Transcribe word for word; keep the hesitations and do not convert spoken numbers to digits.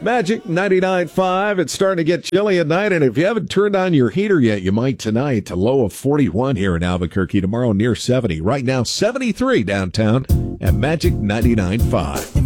Magic ninety-nine point five. It's starting to get chilly at night, and if you haven't turned on your heater yet, you might tonight. A low of forty-one here in Albuquerque. Tomorrow near seventy. Right now, seventy-three downtown at Magic ninety-nine point five.